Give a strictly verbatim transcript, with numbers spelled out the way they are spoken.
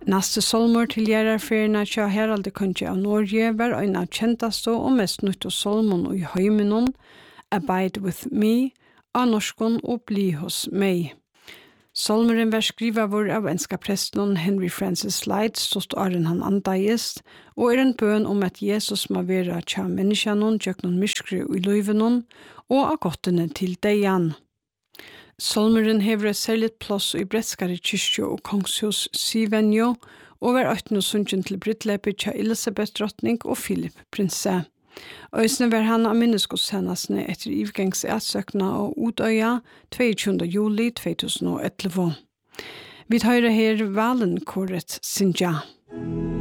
Neste solmor til gjerarferien til Heralde Konge av Norge var en av kjenteste og mest nytte solmon i heimenon, Abide with me, av norskon og bli hos meg. Solmeren var skrivet av enska presten Henry Francis Light, stått åren han andagest, og er en bøn om at Jesus må være tja menneskene, gjør noen myskre i løyvene, og av godtene til deian. Solmeren hever et særlig plass i Bretskare kyrkjo og kongshus Sivenjo, og var øyne sunnsyn til brittleppet tja Elisabeth drottning og Philip prinse. Øysene var han av minneskodshendelsene etter ivgangsatsøkna og Utøya tjueåtte juli to tusen og elleve. Vi tar her valen kåret Sinja.